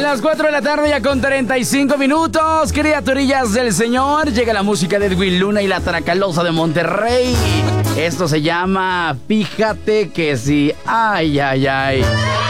las 4 de la tarde ya con 35 minutos, criaturillas del Señor, llega la música de Edwin Luna y la Tracalosa de Monterrey. Esto se llama Fíjate que sí. Ay, ay, ay.